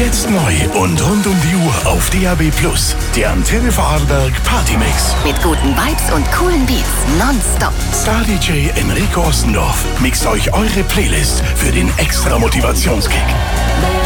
Jetzt neu und rund um die Uhr auf DAB+. Der Antenne Vorarlberg Partymix. Mit guten Vibes und coolen Beats nonstop. Star-DJ Enrico Ossendorf mixt euch eure Playlist für den extra Motivationskick.